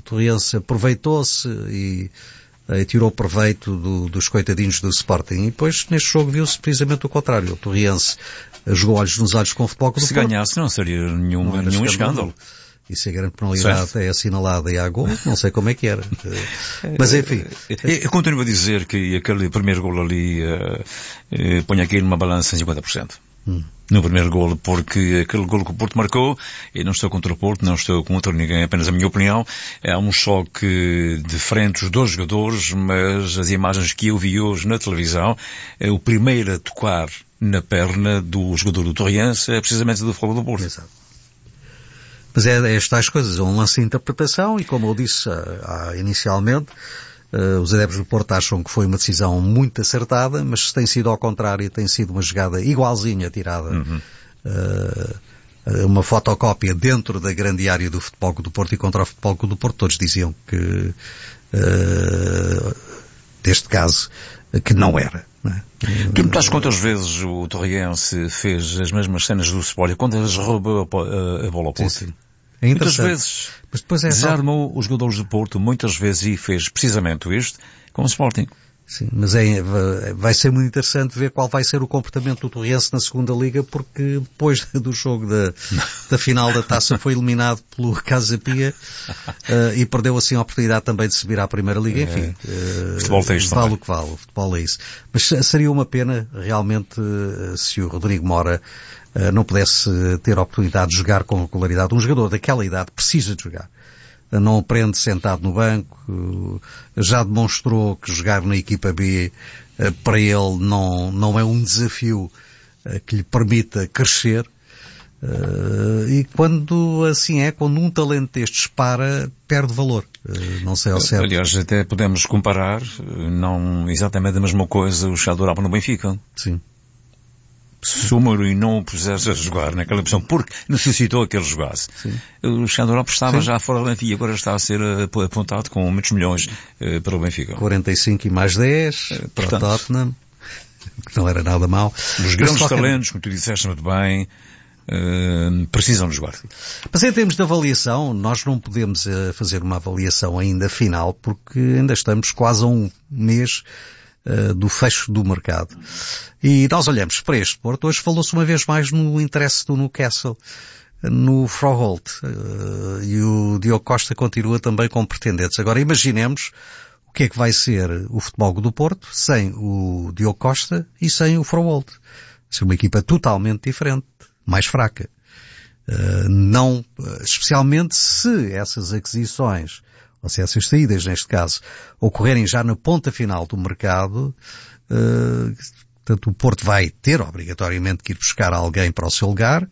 Torriense aproveitou-se e tirou proveito dos coitadinhos do Sporting. E depois, neste jogo, viu-se precisamente o contrário. O Torriense jogou olhos nos olhos com o Futebol Clube do Porto. Se ganhasse, não seria nenhum escândalo. E se a grande penalidade é assinalada e há gol, não sei como é que era. Mas enfim. Eu continuo a dizer que aquele primeiro gol ali põe aqui numa balança em 50%. No primeiro golo, porque aquele golo que o Porto marcou, e não estou contra o Porto, não estou contra ninguém, apenas a minha opinião, é um choque diferente dos dois jogadores, mas as imagens que eu vi hoje na televisão, o primeiro a tocar na perna do jogador do Torriense é precisamente do Futebol do Porto. Exato. Mas é estas coisas, é um lance de interpretação e, como eu disse inicialmente, os adeptos do Porto acham que foi uma decisão muito acertada, mas se tem sido ao contrário, tem sido uma jogada igualzinha tirada, uma fotocópia dentro da grande área do Futebol Clube do Porto e contra o Futebol Clube do Porto. Todos diziam que, deste caso, que não era. Não é? Que me quantas vezes o Torriense fez as mesmas cenas do Sport, quantas roubou a bola ao Porto? Sim. É muitas vezes mas depois desarmou os jogadores do Porto, muitas vezes, e fez precisamente isto com o Sporting. Sim, mas vai ser muito interessante ver qual vai ser o comportamento do Torriense na segunda Liga, porque depois do jogo da final da Taça foi eliminado pelo Casa Pia e perdeu assim a oportunidade também de subir à Primeira Liga. Enfim, futebol tem isto vale também. O que vale, o futebol é isso. Mas seria uma pena realmente se o Rodrigo Mora não pudesse ter a oportunidade de jogar com regularidade. Um jogador daquela idade precisa de jogar. Não aprende sentado no banco, já demonstrou que jogar na equipa B para ele não é um desafio que lhe permita crescer, e quando assim quando um talento destes perde valor. Não sei ao certo. Aliás, até podemos comparar, não exatamente a mesma coisa, o Xadorapa no Benfica. Sim. Se o Mourinho não o pusesse a jogar naquela posição, porque necessitou que ele jogasse, o Xandorop estava já fora do Benfica e agora está a ser apontado com muitos milhões para o Benfica. 45 e mais 10 para o Tottenham, que não era nada mau. Os grandes talentos, como tu disseste muito bem, precisam de jogar. Mas em termos de avaliação, nós não podemos fazer uma avaliação ainda final, porque ainda estamos quase a um mês do fecho do mercado. E nós olhamos para este Porto. Hoje falou-se uma vez mais no interesse do Newcastle, no Froholt, e o Diogo Costa continua também com pretendentes. Agora imaginemos o que é que vai ser o Futebol do Porto sem o Diogo Costa e sem o Froholt. Vai ser uma equipa totalmente diferente, mais fraca. Não, especialmente se essas aquisições, ou se essas saídas, neste caso, ocorrerem já na ponta final do mercado, portanto, o Porto vai ter, obrigatoriamente, que ir buscar alguém para o seu lugar,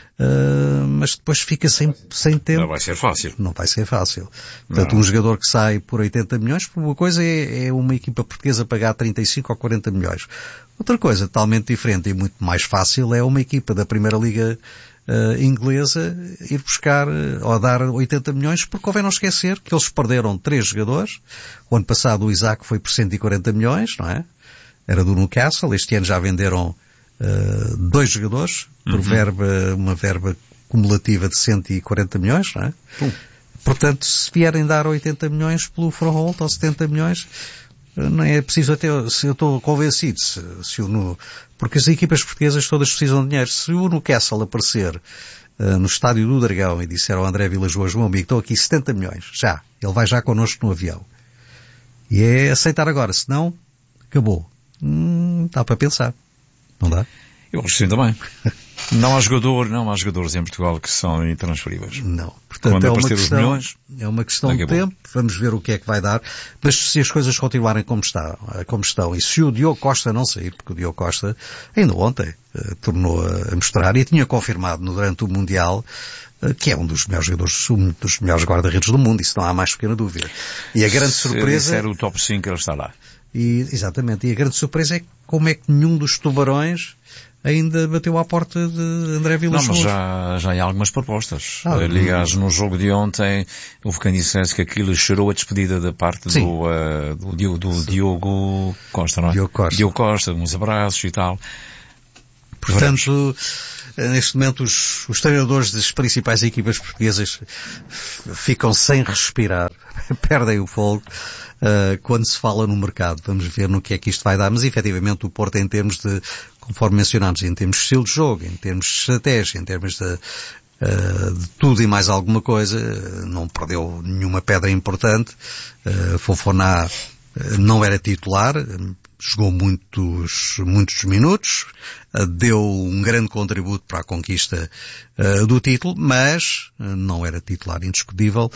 mas depois fica sem tempo. Não vai ser fácil. Não vai ser fácil. Portanto, um jogador que sai por 80 milhões, por uma coisa é uma equipa portuguesa pagar 35 ou 40 milhões. Outra coisa, totalmente diferente e muito mais fácil, é uma equipa da Primeira Liga inglesa ir buscar ou dar 80 milhões, porque convém não esquecer que eles perderam 3 jogadores. O ano passado o Isaac foi por 140 milhões, não é? Era do Newcastle. Este ano já venderam 2 jogadores por uma verba cumulativa de 140 milhões, não é? Portanto, se vierem dar 80 milhões pelo Froholt ou 70 milhões, não é preciso até, se eu estou convencido, porque as equipas portuguesas todas precisam de dinheiro. Se o Newcastle aparecer no Estádio do Dragão e disser ao André Vilas Boas, meu amigo, estou aqui 70 milhões, já, ele vai já connosco no avião. E é aceitar agora, senão, acabou. Dá para pensar. Não dá? Eu acho que sim também. Não há jogadores em Portugal que são intransferíveis. Não. Portanto, é uma questão de tempo. Vamos ver o que é que vai dar. Mas se as coisas continuarem como estão, e se o Diogo Costa não sair, porque o Diogo Costa, ainda ontem, tornou a mostrar e tinha confirmado durante o Mundial, que é um dos melhores jogadores, um dos melhores guarda-redes do mundo, isso não há mais pequena dúvida. E a grande surpresa... Se o top 5, ele está lá. Exatamente. E a grande surpresa é como é que nenhum dos tubarões ainda bateu à porta de André Vilas Boas. Não, mas já há algumas propostas. Aliás, no jogo de ontem, houve quem dissesse que aquilo cheirou a despedida da parte do Diogo Costa, não é? Diogo Costa. Diogo Costa, uns abraços e tal. Portanto, neste momento os treinadores das principais equipas portuguesas ficam sem respirar, perdem o fogo quando se fala no mercado. Vamos ver no que é que isto vai dar, mas efetivamente o Porto, em termos de, conforme mencionámos, em termos de estilo de jogo, em termos de estratégia, em termos de tudo e mais alguma coisa, não perdeu nenhuma pedra importante. Fofoná não era titular, jogou muitos minutos, deu um grande contributo para a conquista do título, mas não era titular indiscutível,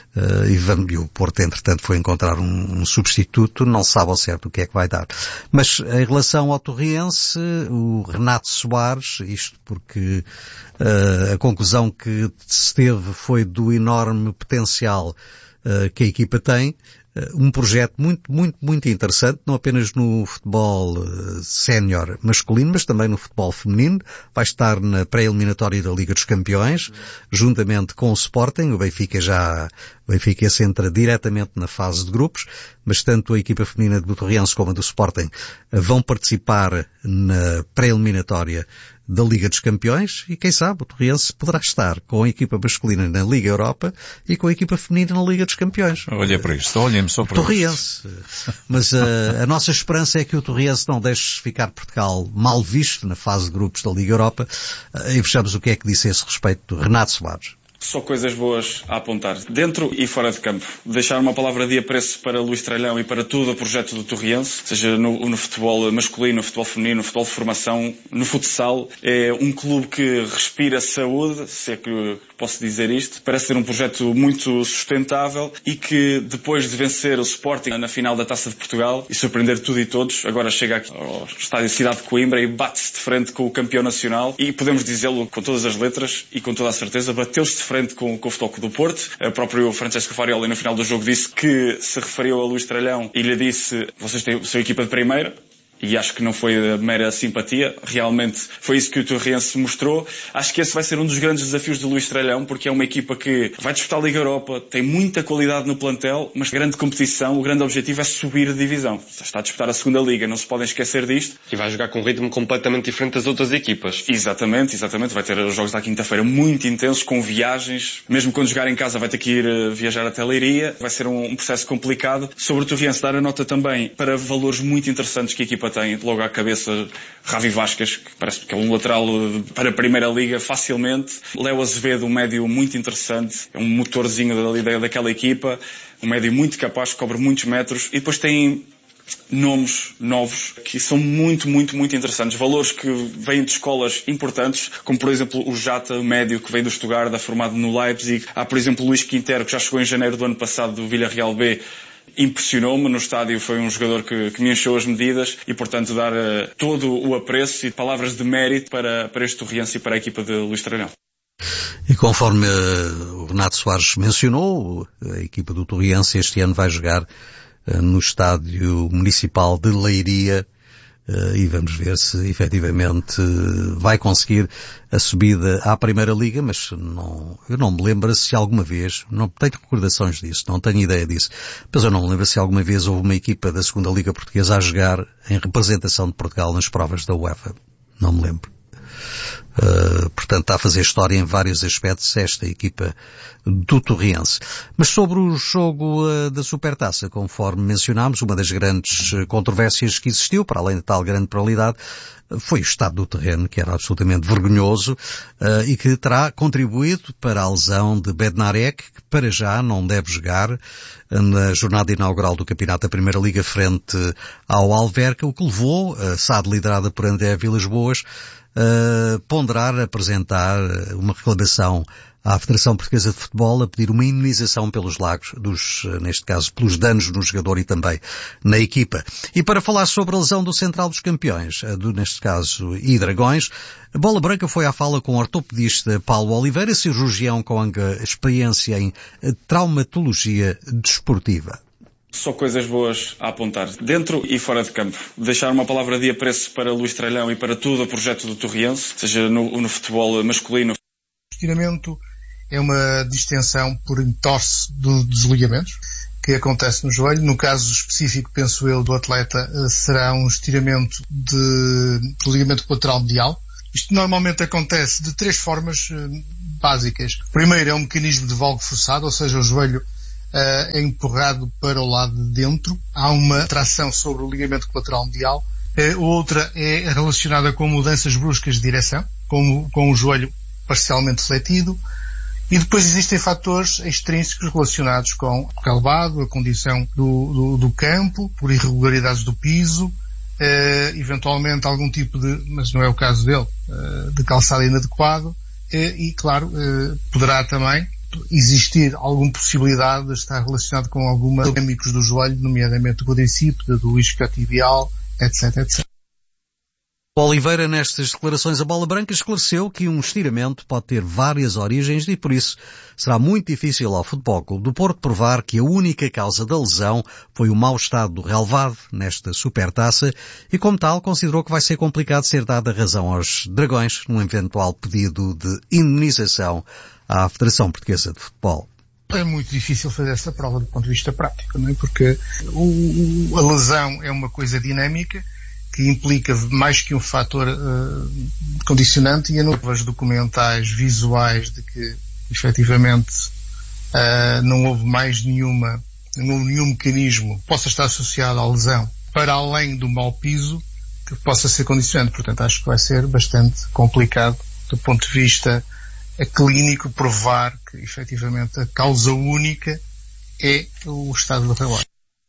e o Porto, entretanto, foi encontrar um substituto, não sabe ao certo o que é que vai dar. Mas em relação ao Torriense, o Renato Soares, isto porque a conclusão que se teve foi do enorme potencial que a equipa tem, um projeto muito interessante, não apenas no futebol sénior masculino, mas também no futebol feminino. Vai estar na pré-eliminatória da Liga dos Campeões, juntamente com o Sporting. O Benfica se entra diretamente na fase de grupos, mas tanto a equipa feminina do Torriense como a do Sporting vão participar na pré-eliminatória da Liga dos Campeões, e quem sabe o Torriense poderá estar com a equipa masculina na Liga Europa e com a equipa feminina na Liga dos Campeões. Olha para isto, olhem-me só para Torriense. Mas a nossa esperança é que o Torriense não deixe ficar Portugal mal visto na fase de grupos da Liga Europa, e vejamos o que é que disse a esse respeito Renato Soares. Só coisas boas a apontar, dentro e fora de campo. Deixar uma palavra de apreço para Luís Tralhão e para todo o projeto do Torriense, seja no futebol masculino, no futebol feminino, no futebol de formação, no futsal. É um clube que respira saúde, se é que posso dizer isto. Parece ser um projeto muito sustentável e que, depois de vencer o Sporting na final da Taça de Portugal e surpreender tudo e todos, agora chega aqui ao estádio Cidade de Coimbra e bate-se de frente com o campeão nacional, e podemos dizê-lo com todas as letras e com toda a certeza, bateu-se de frente com o Futebol Clube do Porto. O próprio Francesco Farioli, no final do jogo, disse que se referiu a Luís Tralhão e lhe disse: vocês têm a sua equipa de primeira. E acho que não foi mera simpatia, realmente foi isso que o Torriense mostrou. Acho que esse vai ser um dos grandes desafios de Luís Tralhão, porque é uma equipa que vai disputar a Liga Europa, tem muita qualidade no plantel, mas grande competição, o grande objetivo é subir a divisão. Está a disputar a segunda Liga, não se podem esquecer disto. E vai jogar com um ritmo completamente diferente das outras equipas. Exatamente, vai ter os jogos da quinta-feira muito intensos, com viagens, mesmo quando jogar em casa vai ter que ir viajar até Leiria, vai ser um processo complicado. Sobre o Torriense, dar a nota também para valores muito interessantes que a equipa tem, logo à cabeça Ravi Vasquez, que parece que é um lateral para a Primeira Liga facilmente. Léo Azevedo, um médio muito interessante, é um motorzinho daquela equipa, um médio muito capaz, que cobre muitos metros, e depois tem nomes novos que são muito interessantes, valores que vêm de escolas importantes, como por exemplo o Jata, médio, que vem do Stuttgart, formado no Leipzig. Há por exemplo o Luís Quintero, que já chegou em janeiro do ano passado do Villarreal B, impressionou-me no estádio, foi um jogador que me encheu as medidas, e portanto dar todo o apreço e palavras de mérito para este Torriense e para a equipa de Luís Tralhão. E conforme o Renato Soares mencionou, a equipa do Torriense este ano vai jogar no estádio municipal de Leiria, e vamos ver se efetivamente vai conseguir a subida à Primeira Liga, mas eu não me lembro se alguma vez, não tenho recordações disso, não tenho ideia disso, mas eu não me lembro se alguma vez houve uma equipa da segunda Liga Portuguesa a jogar em representação de Portugal nas provas da UEFA. Não me lembro. Portanto, está a fazer história em vários aspectos esta equipa do Torriense. Mas sobre o jogo da Supertaça, conforme mencionámos, uma das grandes controvérsias que existiu, para além de tal grande probabilidade, foi o estado do terreno, que era absolutamente vergonhoso, e que terá contribuído para a lesão de Bednarek, que para já não deve jogar na jornada inaugural do campeonato da Primeira Liga frente ao Alverca, o que levou a SAD, liderada por André Vilas-Boas, ponderar apresentar uma reclamação à Federação Portuguesa de Futebol a pedir uma indemnização pelos neste caso, pelos danos no jogador e também na equipa. E para falar sobre a lesão do central dos campeões, neste caso, e Dragões, a Bola Branca foi à fala com o ortopedista Paulo Oliveira, cirurgião com experiência em traumatologia desportiva. Só coisas boas a apontar, dentro e fora de campo. Deixar uma palavra de apreço para Luís Tralhão e para todo o projeto do Torriense, seja no futebol masculino. O estiramento é uma distensão por entorse dos ligamentos que acontece no joelho. No caso específico, penso eu, do atleta, será um estiramento do ligamento colateral medial, Isto normalmente acontece de 3 formas básicas. Primeiro é um mecanismo de valgo forçado, ou seja, o joelho é empurrado para o lado de dentro. Há uma tração sobre o ligamento colateral medial. Outra é relacionada com mudanças bruscas de direção, com o joelho parcialmente fletido. E depois existem fatores extrínsecos relacionados com o relevado, a condição do campo, por irregularidades do piso, eventualmente algum tipo de, mas não é o caso dele, de calçado inadequado, e claro, poderá também existir alguma possibilidade de estar relacionado com alguma dinâmicos do joelho, nomeadamente do quadricípede, do isquiotibial, etc, etc. Oliveira, nestas declarações à Bola Branca, esclareceu que um estiramento pode ter várias origens e, por isso, será muito difícil ao Futebol Clube do Porto provar que a única causa da lesão foi o mau estado do relevado nesta supertaça e, como tal, considerou que vai ser complicado ser dada razão aos Dragões num eventual pedido de indemnização à Federação Portuguesa de Futebol. É muito difícil fazer esta prova do ponto de vista prático, não é? Porque a lesão é uma coisa dinâmica que implica mais que um fator condicionante, e a novas documentais visuais de que efetivamente não houve mais nenhum mecanismo que possa estar associado à lesão para além do mau piso que possa ser condicionante. Portanto, acho que vai ser bastante complicado do ponto de vista clínico provar que efetivamente a causa única é o estado do relógio.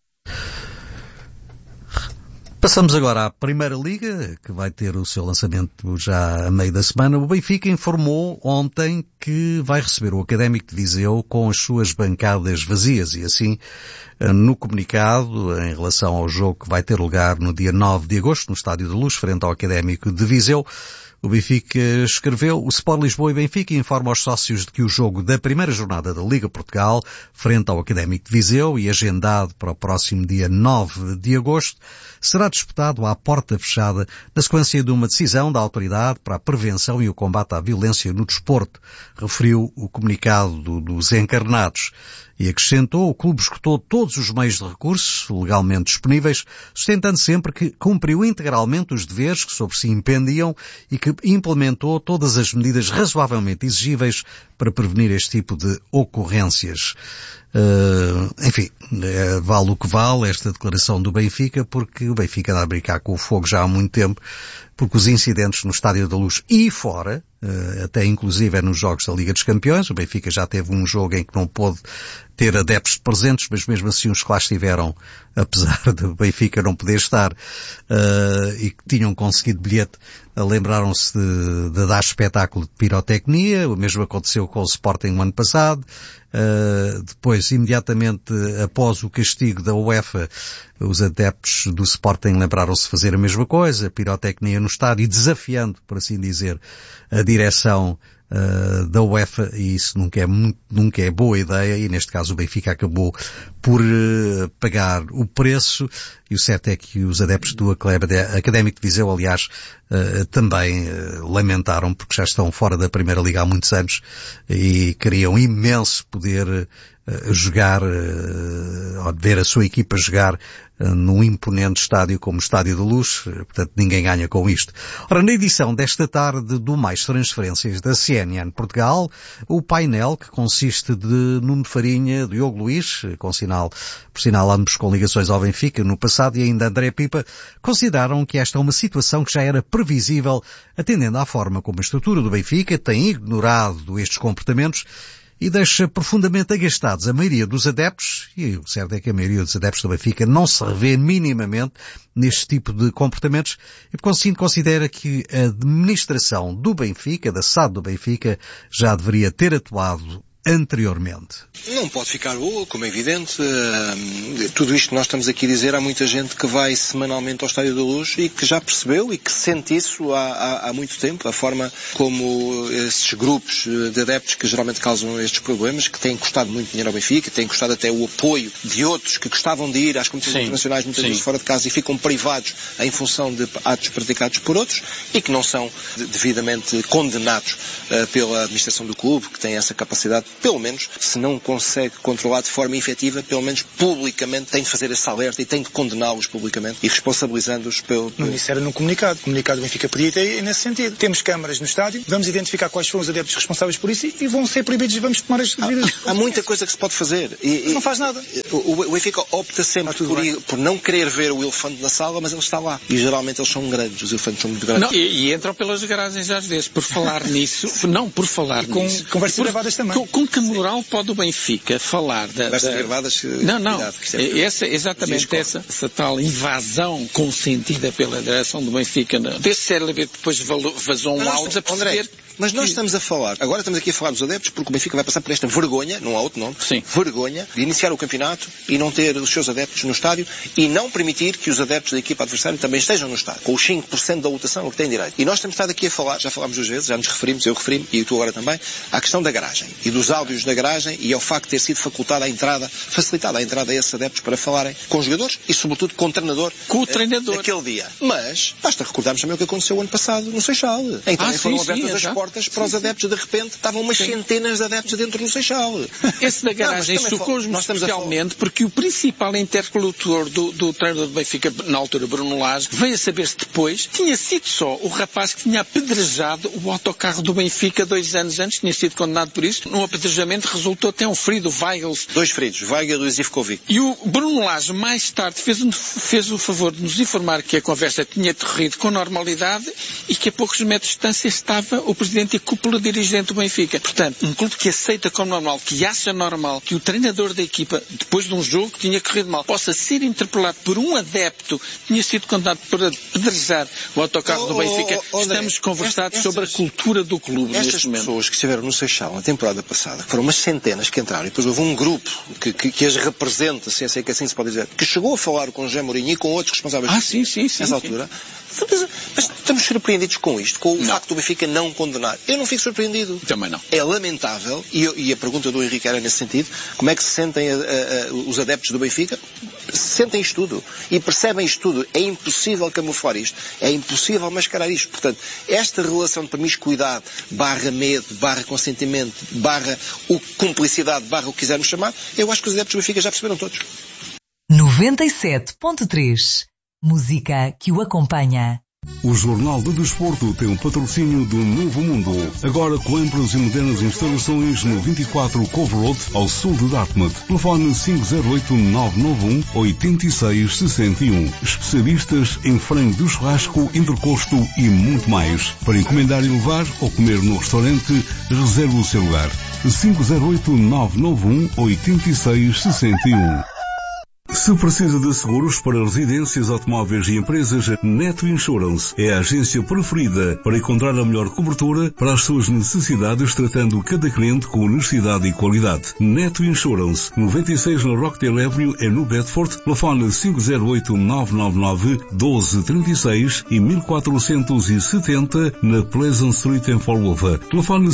Passamos agora à Primeira Liga, que vai ter o seu lançamento já a meio da semana. O Benfica informou ontem que vai receber o Académico de Viseu com as suas bancadas vazias e assim, no comunicado, em relação ao jogo que vai ter lugar no dia 9 de agosto, no Estádio da Luz, frente ao Académico de Viseu, o Benfica escreveu: o Sport Lisboa e Benfica informa aos sócios de que o jogo da primeira jornada da Liga Portugal, frente ao Académico de Viseu e agendado para o próximo dia 9 de agosto, será disputado à porta fechada na sequência de uma decisão da Autoridade para a Prevenção e o Combate à Violência no Desporto, referiu o comunicado dos encarnados. E acrescentou: o clube esgotou todos os meios de recurso legalmente disponíveis, sustentando sempre que cumpriu integralmente os deveres que sobre si impendiam e que implementou todas as medidas razoavelmente exigíveis para prevenir este tipo de ocorrências. Enfim, vale o que vale esta declaração do Benfica, porque o Benfica anda a brincar com o fogo já há muito tempo, porque os incidentes no Estádio da Luz e fora, até inclusive nos jogos da Liga dos Campeões, o Benfica já teve um jogo em que não pôde ter adeptos presentes, mas mesmo assim os que lá estiveram, apesar do Benfica não poder estar, e que tinham conseguido bilhete, lembraram-se de dar espetáculo de pirotecnia. O mesmo aconteceu com o Sporting no ano passado. Depois, imediatamente após o castigo da UEFA, os adeptos do Sporting lembraram-se de fazer a mesma coisa, pirotecnia no estádio, desafiando, por assim dizer, a direção da UEFA, e isso nunca é boa ideia, e neste caso o Benfica acabou por pagar o preço, e o certo é que os adeptos do Académico de Viseu, aliás, também lamentaram, porque já estão fora da Primeira Liga há muitos anos e queriam imenso poder jogar, ou ver a sua equipa jogar num imponente estádio como o Estádio da Luz. Portanto, ninguém ganha com isto. Ora, na edição desta tarde do Mais Transferências da CNN Portugal, o painel, que consiste de Nuno Farinha, Diogo Luís, por sinal ambos com ligações ao Benfica no passado, e ainda André Pipa, consideraram que esta é uma situação que já era previsível, atendendo à forma como a estrutura do Benfica tem ignorado estes comportamentos e deixa profundamente agastados a maioria dos adeptos, e o certo é que a maioria dos adeptos do Benfica não se revê minimamente neste tipo de comportamentos, e por conseguinte considera que a administração do Benfica, da SAD do Benfica, já deveria ter atuado anteriormente. Não pode ficar boa, como é evidente. Tudo isto que nós estamos aqui a dizer, há muita gente que vai semanalmente ao Estádio da Luz e que já percebeu e que sente isso há muito tempo, a forma como esses grupos de adeptos que geralmente causam estes problemas, que têm custado muito dinheiro ao Benfica, têm custado até o apoio de outros que gostavam de ir às competições internacionais, muitas vezes fora de casa, e ficam privados em função de atos praticados por outros e que não são devidamente condenados pela administração do clube, que tem essa capacidade pelo menos, se não consegue controlar de forma efetiva, pelo menos publicamente tem de fazer esse alerta e tem de condená-los publicamente e responsabilizando-os pelo... Isso era num comunicado. O comunicado do Benfica podia ter nesse sentido. Temos câmaras no estádio, vamos identificar quais foram os adeptos responsáveis por isso e vão ser proibidos, vamos tomar as devidas... Há muita coisa que se pode fazer. Não faz nada. O Benfica opta sempre por não querer ver o elefante na sala, mas ele está lá. E geralmente eles são grandes, os elefantes são muito grandes. Não, e entram pelas garagens às vezes, por falar nisso, não por falar com nisso. Conversas gravadas também. Com que moral pode o Benfica falar Conversas gravadas? Não. Exatamente essa tal invasão consentida pela direção do Benfica. Desse CLB depois vazou um áudio a perceber... Mas nós estamos a falar, agora estamos aqui a falar dos adeptos, porque o Benfica vai passar por esta vergonha, não há outro nome, vergonha de iniciar o campeonato e não ter os seus adeptos no estádio e não permitir que os adeptos da equipa adversária também estejam no estádio, com os 5% da lotação, o que têm direito. E nós temos estado aqui a falar, já falámos duas vezes, já nos referimos, eu referi-me, e tu agora também, à questão da garagem e dos áudios da garagem e ao facto de ter sido facilitada a entrada a esses adeptos para falarem com os jogadores e, sobretudo, com o treinador. Com o treinador. Naquele dia. Mas, basta recordarmos também o que aconteceu o ano passado no Seixal. Então foram abertas as portas para os adeptos, de repente, estavam umas centenas de adeptos dentro do Seixal. Esse da garagem chocou-me especialmente porque o principal interlocutor do treinador do Benfica, na altura, Bruno Lage, veio a saber-se depois, tinha sido só o rapaz que tinha apedrejado o autocarro do Benfica 2 anos antes, tinha sido condenado por isso. No apedrejamento resultou até um ferido, o Weigl. 2 feridos, Weigl e Zivkovic. E o Bruno Lage, mais tarde, fez o favor de nos informar que a conversa tinha decorrido com normalidade e que a poucos metros de distância estava o presidente e cúpula dirigente do Benfica. Portanto, um clube que aceita como normal, que acha normal que o treinador da equipa, depois de um jogo que tinha corrido mal, possa ser interpelado por um adepto que tinha sido condenado por apedrejar o autocarro do Benfica. Estamos conversados sobre a cultura do clube neste momento. Estas pessoas que estiveram no Seixal na temporada passada, foram umas centenas que entraram e depois houve um grupo que as representa, se é que assim se pode dizer, que chegou a falar com o José Mourinho e com outros responsáveis nessa altura. Mas estamos surpreendidos com isto, com o facto do Benfica não condenar. Eu não fico surpreendido. Também não. É lamentável, e a pergunta do Henrique era nesse sentido, como é que se sentem os adeptos do Benfica? Sentem isto tudo e percebem isto tudo. É impossível camuflar isto. É impossível mascarar isto. Portanto, esta relação de promiscuidade, /medo, /consentimento, /cumplicidade, o que quisermos chamar, eu acho que os adeptos do Benfica já perceberam todos. 97.3 Música que o acompanha. O Jornal do Desporto tem um patrocínio do Novo Mundo. Agora com amplas e modernas instalações no 24 Cove Road, ao sul de Dartmouth. Telefone 508-991-8661. Especialistas em frango do churrasco, entrecosto e muito mais. Para encomendar e levar ou comer no restaurante, reserve o seu lugar. 508-991-8661. Se precisa de seguros para residências, automóveis e empresas, Neto Insurance é a agência preferida para encontrar a melhor cobertura para as suas necessidades, tratando cada cliente com honestidade e qualidade. Neto Insurance, 96 na Rockdale Avenue, no Bedford, telefone 508-999-1236 e 1470 na Pleasant Street em Fall River. Telefone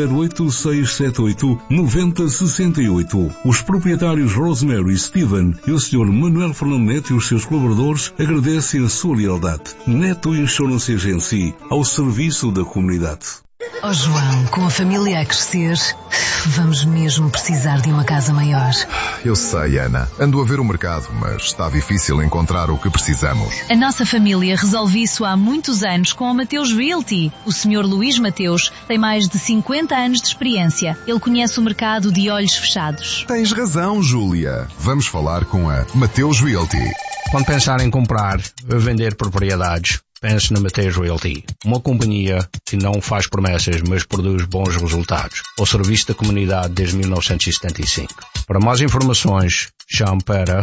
508-678-9068. Os proprietários Rosemary, Steven e o Sr. Manuel Fernando Neto e os seus colaboradores agradecem a sua lealdade. Neto Insurance Agency, ao serviço da comunidade. Oh João, com a família a crescer, vamos mesmo precisar de uma casa maior. Eu sei, Ana. Ando a ver o mercado, mas está difícil encontrar o que precisamos. A nossa família resolve isso há muitos anos com a Mateus Realty. O Sr. Luís Mateus tem mais de 50 anos de experiência. Ele conhece o mercado de olhos fechados. Tens razão, Júlia. Vamos falar com a Mateus Realty. Quando pensar em comprar ou vender propriedades, pense na Mateus Realty, uma companhia que não faz promessas, mas produz bons resultados. Ao serviço da comunidade desde 1975. Para mais informações, chame para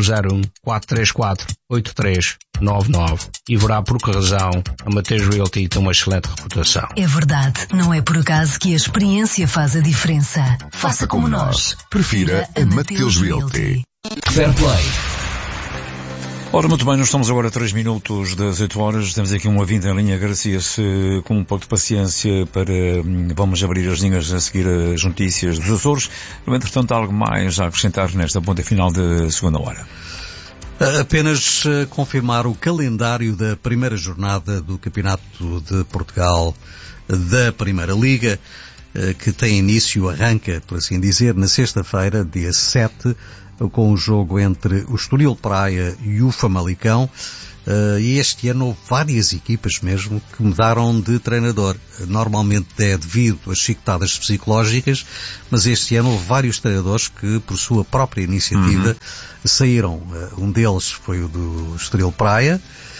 401-434-8399 e verá por que razão a Mateus Realty tem uma excelente reputação. É verdade, não é por acaso que a experiência faz a diferença. Faça como nós. Prefira a Mateus Realty. Fair Play. Ora, muito bem, nós estamos agora a 3 minutos das 8 horas, temos aqui um ouvinte em linha, agradecia-se com um pouco de paciência vamos abrir as linhas a seguir as notícias dos Açores. No entretanto, algo mais a acrescentar nesta ponta final da segunda hora. Apenas confirmar o calendário da primeira jornada do Campeonato de Portugal da Primeira Liga. que tem início, arranca, por assim dizer, na sexta-feira, dia 7, com o jogo entre o Estoril Praia e o Famalicão. E este ano houve várias equipas mesmo que mudaram de treinador. Normalmente é devido às chicotadas psicológicas, mas este ano houve vários treinadores que, por sua própria iniciativa, saíram. Um deles foi o do Estoril Praia,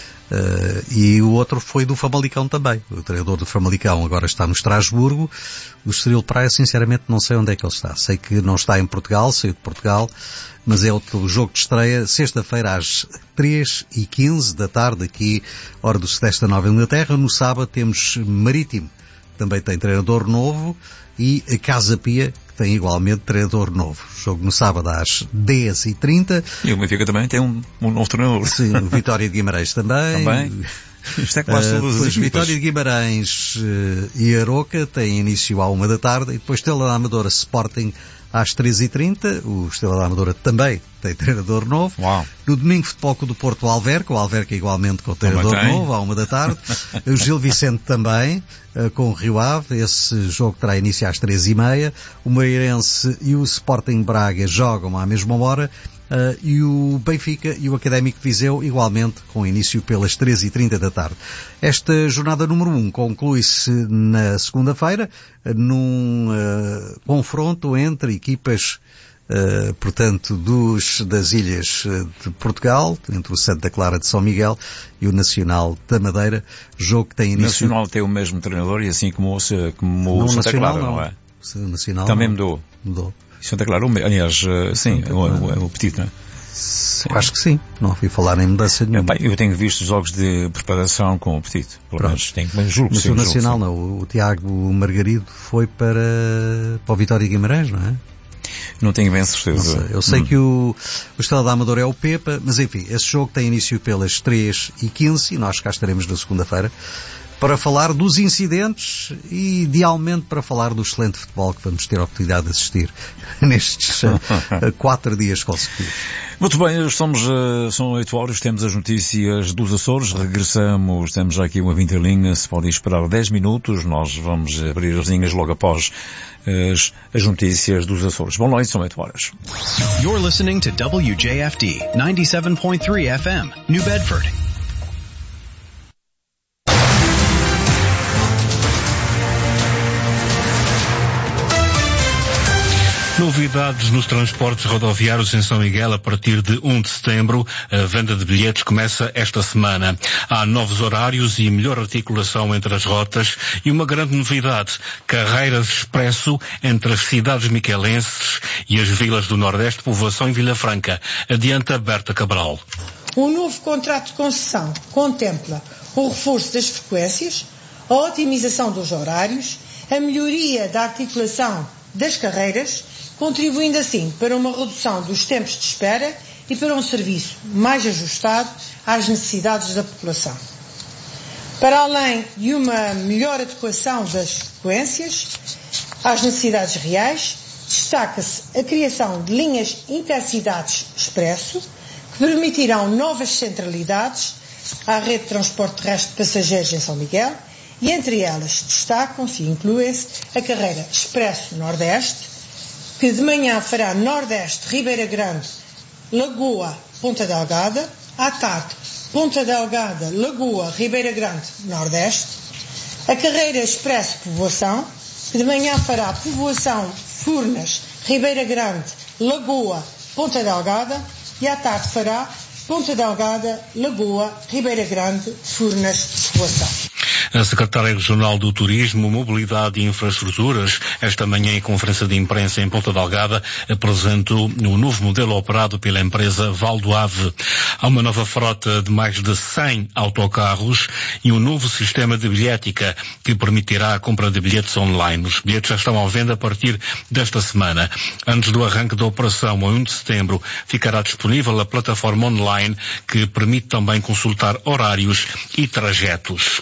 e o outro foi do Famalicão também. O treinador do Famalicão agora está no Estrasburgo. O Estoril Praia, sinceramente, não sei onde é que ele está. Sei que não está em Portugal, saiu de Portugal, mas é outro jogo de estreia, sexta-feira às 3h15 da tarde, aqui, hora do Sudeste da Nova Inglaterra. No sábado temos Marítimo, também tem treinador novo, e a Casa Pia, que tem igualmente treinador novo. Jogo no sábado às 10h30. E o Benfica também tem um novo treinador. Sim, o Vitória de Guimarães também. Isto é quase todas as equipas. Vitória de Guimarães e Aroca têm início à 1 da tarde, e depois Estrela da Amadora Sporting às 3h30. O Estrela da Amadora também tem treinador novo. Uau. No domingo, Futebol Clube do Porto, o Alverca igualmente com treinador novo, à 1 da tarde. O Gil Vicente também, com o Rio Ave. Esse jogo terá início às 3h30. O Moreirense e o Sporting Braga jogam à mesma hora. E o Benfica e o Académico de Viseu igualmente com início pelas 3h30 da tarde. Esta jornada número 1 conclui-se na segunda-feira num confronto entre equipas, portanto, das ilhas de Portugal, entre o Santa Clara de São Miguel e o Nacional da Madeira. Jogo que tem início... O Nacional tem o mesmo treinador e assim como o Santa Clara, não é? O Nacional também mudou. Santa Clara, aliás, sim, o Petit, não é? Eu acho que sim, não ouvi falar em mudança nenhuma. Eu tenho visto jogos de preparação com o Petit, pelo menos julgo que sim. Mas o Nacional não, o Tiago Margarido foi para o Vitória de Guimarães, não é? Não tenho bem certeza. Eu sei que o Estrela da Amadora é o Pepa, mas enfim, esse jogo tem início pelas 3h15 e nós cá estaremos na segunda-feira para falar dos incidentes e, idealmente, para falar do excelente futebol que vamos ter a oportunidade de assistir nestes 4 dias consecutivos. Muito bem, são 8 horas, temos as notícias dos Açores, regressamos, temos já aqui uma vintelinha, se podem esperar 10 minutos, nós vamos abrir as linhas logo após as notícias dos Açores. Boa noite, são 8 horas. You're listening to WJFD 97.3 FM, New Bedford. Novidades nos transportes rodoviários em São Miguel a partir de 1 de setembro. A venda de bilhetes começa esta semana. Há novos horários e melhor articulação entre as rotas e uma grande novidade, carreiras expresso entre as cidades miquelenses e as vilas do Nordeste, Povoação e Vila Franca. Adianta Berta Cabral. O novo contrato de concessão contempla o reforço das frequências, a otimização dos horários, a melhoria da articulação das carreiras, contribuindo assim para uma redução dos tempos de espera e para um serviço mais ajustado às necessidades da população. Para além de uma melhor adequação das frequências às necessidades reais, destaca-se a criação de linhas intercidades expresso que permitirão novas centralidades à rede de transporte terrestre de passageiros em São Miguel, e entre elas destacam-se e incluem-se a carreira Expresso Nordeste, que de manhã fará Nordeste, Ribeira Grande, Lagoa, Ponta Delgada, à tarde Ponta Delgada, Lagoa, Ribeira Grande, Nordeste, a carreira Expresso Povoação, que de manhã fará Povoação, Furnas, Ribeira Grande, Lagoa, Ponta Delgada, e à tarde fará Ponta Delgada, Lagoa, Ribeira Grande, Furnas, Povoação. A Secretária Regional do Turismo, Mobilidade e Infraestruturas, esta manhã em conferência de imprensa em Ponta Delgada, apresentou o novo modelo operado pela empresa Valdo Ave. Há uma nova frota de mais de 100 autocarros e um novo sistema de bilhética que permitirá a compra de bilhetes online. Os bilhetes já estão à venda a partir desta semana. Antes do arranque da operação, a 1 de setembro, ficará disponível a plataforma online que permite também consultar horários e trajetos.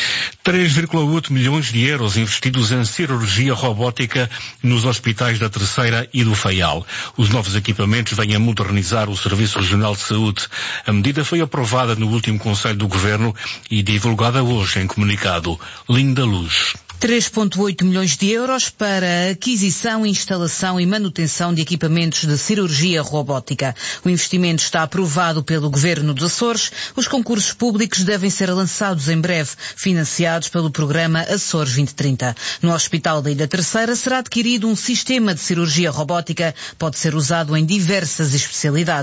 3,8 milhões de euros investidos em cirurgia robótica nos hospitais da Terceira e do Faial. Os novos equipamentos vêm a modernizar o Serviço Regional de Saúde. A medida foi aprovada no último Conselho do Governo e divulgada hoje em comunicado. Linda Luz. 3,8 milhões de euros para aquisição, instalação e manutenção de equipamentos de cirurgia robótica. O investimento está aprovado pelo Governo dos Açores. Os concursos públicos devem ser lançados em breve, financiados pelo programa Açores 2030. No Hospital da Ilha Terceira será adquirido um sistema de cirurgia robótica, pode ser usado em diversas especialidades.